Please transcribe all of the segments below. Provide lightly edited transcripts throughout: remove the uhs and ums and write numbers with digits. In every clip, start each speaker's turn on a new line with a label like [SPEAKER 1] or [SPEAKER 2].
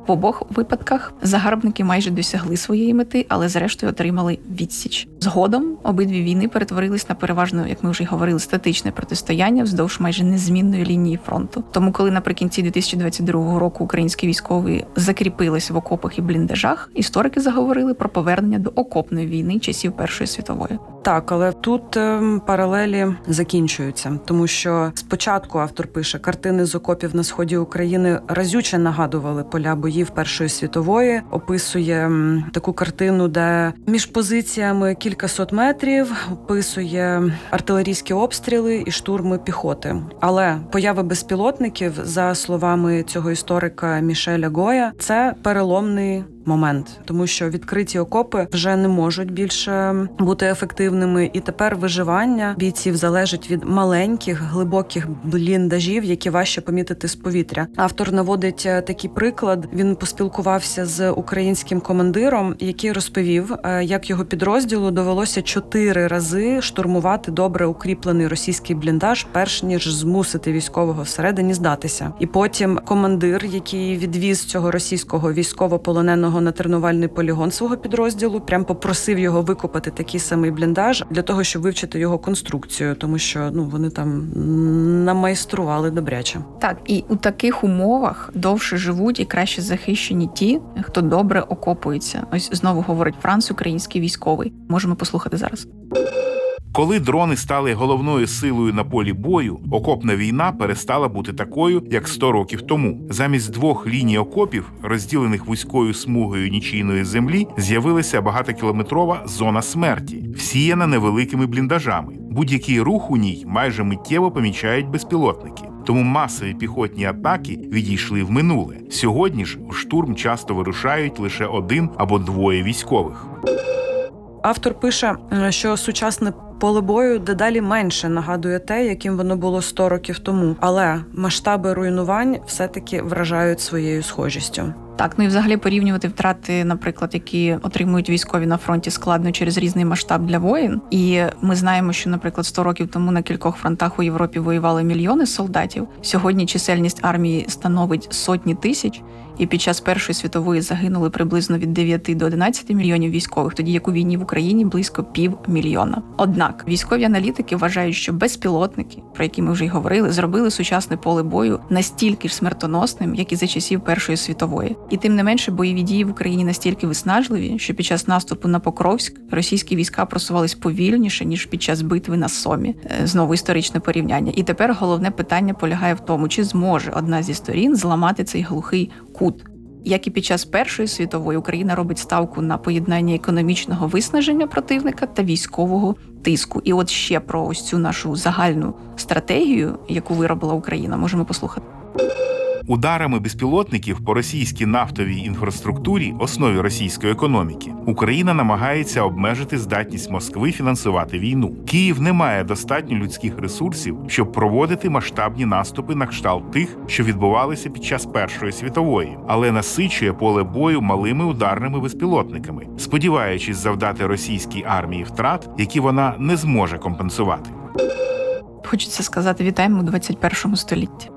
[SPEAKER 1] В обох випадках загарбники майже досягли своєї мети, але зрештою отримали відсіч. Згодом обидві війни перетворились на переважно, як ми вже й говорили, статичне протистояння вздовж майже незмінної лінії фронту. Тому коли наприкінці 2022 року українські військові закріпились в окопах і бліндажах, історики заговорили про повернення до окопної війни часів Першої світової.
[SPEAKER 2] Так, але тут паралелі закінчуються, тому що спочатку автор пише, картини з окопів на сході України разюче нагадували поля боїв Першої світової, описує таку картину, де між позиціями кількасот метрів, описує артилерійські обстріли і штурми піхоти. Але поява безпілотників, за словами цього історика Мішеля Гоя, це переломний момент, тому що відкриті окопи вже не можуть більше бути ефективними, і тепер виживання бійців залежить від маленьких, глибоких бліндажів, які важче помітити з повітря. Автор наводить такий приклад. Він поспілкувався з українським командиром, який розповів, як його підрозділу довелося 4 рази штурмувати добре укріплений російський бліндаж, перш ніж змусити військового всередині здатися. І потім командир, який відвіз цього російського військовополоненого на тренувальний полігон свого підрозділу, прям попросив його викопати такий самий бліндаж для того, щоб вивчити його конструкцію, тому що вони там намайстрували добряче.
[SPEAKER 1] Так, і у таких умовах довше живуть і краще захищені ті, хто добре окопується. Ось знову говорить Франц, український військовий. Можемо послухати зараз.
[SPEAKER 3] Коли дрони стали головною силою на полі бою, окопна війна перестала бути такою, як 100 років тому. Замість 2 ліній окопів, розділених вузькою смугою нічийної землі, з'явилася багатокілометрова зона смерті, всіяна невеликими бліндажами. Будь-який рух у ній майже миттєво помічають безпілотники. Тому масові піхотні атаки відійшли в минуле. Сьогодні ж у штурм часто вирушають лише 1 або 2 військових.
[SPEAKER 2] Автор пише, що сучасне поле бою дедалі менше нагадує те, яким воно було 100 років тому. Але масштаби руйнувань все-таки вражають своєю схожістю.
[SPEAKER 1] Так, і взагалі порівнювати втрати, наприклад, які отримують військові на фронті, складно через різний масштаб для воїн. І ми знаємо, що, наприклад, 100 років тому на кількох фронтах у Європі воювали мільйони солдатів. Сьогодні чисельність армії становить сотні тисяч, і під час Першої світової загинули приблизно від 9 до 11 мільйонів військових, тоді як у війні в Україні близько 500 000. Однак військові аналітики вважають, що безпілотники, про які ми вже й говорили, зробили сучасне поле бою настільки ж смертоносним, як і за часів Першої світової. І тим не менше бойові дії в Україні настільки виснажливі, що під час наступу на Покровськ російські війська просувались повільніше, ніж під час битви на Сомі. Знову історичне порівняння. І тепер головне питання полягає в тому, чи зможе одна зі сторін зламати цей глухий кут. Як і під час Першої світової, Україна робить ставку на поєднання економічного виснаження противника та військового тиску. І от ще про ось цю нашу загальну стратегію, яку виробила Україна, можемо послухати.
[SPEAKER 3] Ударами безпілотників по російській нафтовій інфраструктурі, основі російської економіки, Україна намагається обмежити здатність Москви фінансувати війну. Київ не має достатньо людських ресурсів, щоб проводити масштабні наступи на кшталт тих, що відбувалися під час Першої світової, але насичує поле бою малими ударними безпілотниками, сподіваючись завдати російській армії втрат, які вона не зможе компенсувати.
[SPEAKER 1] Хочеться сказати, вітаємо у 21 столітті.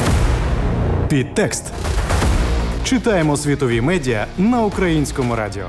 [SPEAKER 4] Підтекст. Читаємо світові медіа на Українському радіо.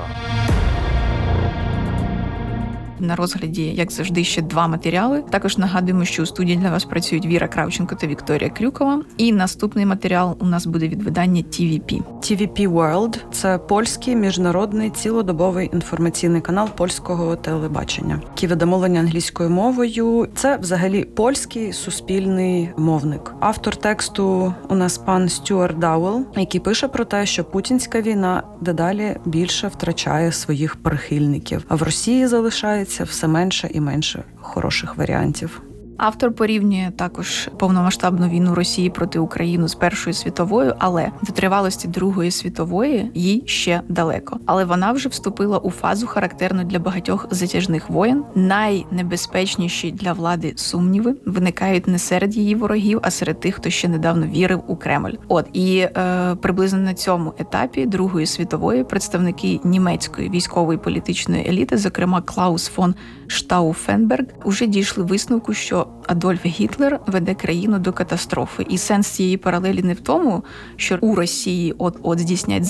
[SPEAKER 1] На розгляді, як завжди, ще 2 матеріали. Також нагадуємо, що у студії для вас працюють Віра Кравченко та Вікторія Крюкова. І наступний матеріал у нас буде від видання TVP.
[SPEAKER 2] TVP World – це польський міжнародний цілодобовий інформаційний канал польського телебачення, який веде мовлення англійською мовою. Це взагалі польський суспільний мовник. Автор тексту у нас пан Стюарт Дауел, який пише про те, що путінська війна дедалі більше втрачає своїх прихильників, а в Росії залишається все менше і менше хороших варіантів.
[SPEAKER 1] Автор порівнює також повномасштабну війну Росії проти України з Першою світовою, але до тривалості Другої світової їй ще далеко. Але вона вже вступила у фазу, характерну для багатьох затяжних воєн. Найнебезпечніші для влади сумніви виникають не серед її ворогів, а серед тих, хто ще недавно вірив у Кремль. Приблизно на цьому етапі Другої світової представники німецької військової політичної еліти, зокрема Клаус фон Штауфенберг, уже дійшли висновку, що Адольф Гітлер веде країну до катастрофи. І сенс цієї паралелі не в тому, що у Росії от здійснять